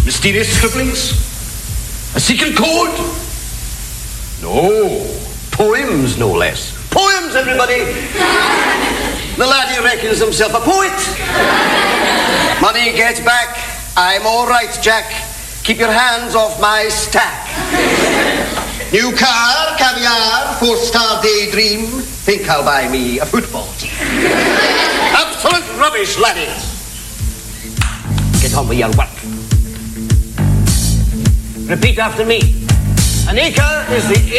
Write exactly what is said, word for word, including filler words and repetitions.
Mysterious scribblings? A secret code? No. Poems, no less. Poems, everybody! The laddie reckons himself a poet. Money, get back. I'm all right, Jack. Keep your hands off my stack. New car, caviar, four-star daydream. Think I'll buy me a football team. Absolute rubbish, laddies. Get on with your work. Repeat after me. An acre is the